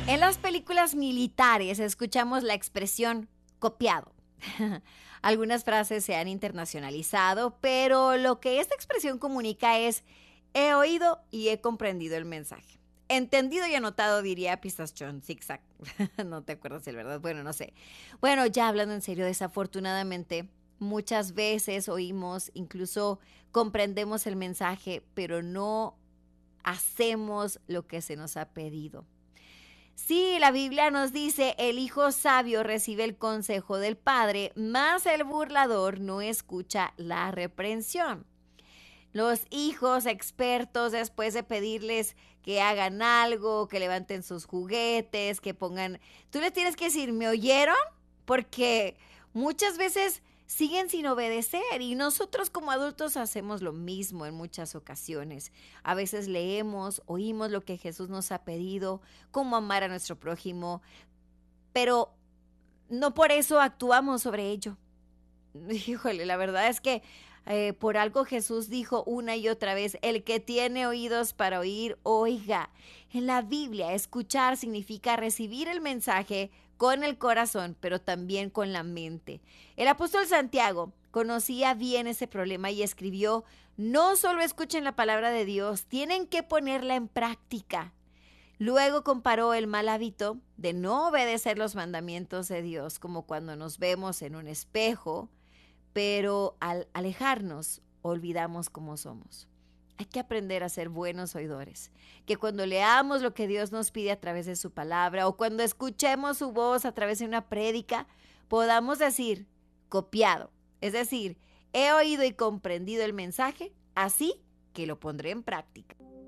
En las películas militares escuchamos la expresión copiado. Algunas frases se han internacionalizado, pero lo que esta expresión comunica es he oído y he comprendido el mensaje. Entendido y anotado, diría Pistachón Zigzag. No te acuerdas el verdad. Bueno, no sé. Bueno, ya hablando en serio, desafortunadamente, muchas veces oímos, incluso comprendemos el mensaje, pero no hacemos lo que se nos ha pedido. Sí, la Biblia nos dice, el hijo sabio recibe el consejo del padre, mas el burlador no escucha la reprensión. Los hijos expertos, después de pedirles que hagan algo, que levanten sus juguetes, que pongan... Tú les tienes que decir, ¿me oyeron? Porque muchas veces siguen sin obedecer y nosotros como adultos hacemos lo mismo en muchas ocasiones. A veces leemos, oímos lo que Jesús nos ha pedido, cómo amar a nuestro prójimo, pero no por eso actuamos sobre ello. Híjole, la verdad es que por algo Jesús dijo una y otra vez, el que tiene oídos para oír, oiga. En la Biblia, escuchar significa recibir el mensaje con el corazón, pero también con la mente. El apóstol Santiago conocía bien ese problema y escribió, no solo escuchen la palabra de Dios, tienen que ponerla en práctica. Luego comparó el mal hábito de no obedecer los mandamientos de Dios, como cuando nos vemos en un espejo, pero al alejarnos olvidamos cómo somos. Hay que aprender a ser buenos oidores, que cuando leamos lo que Dios nos pide a través de su palabra o cuando escuchemos su voz a través de una prédica, podamos decir, copiado, es decir, he oído y comprendido el mensaje, así que lo pondré en práctica.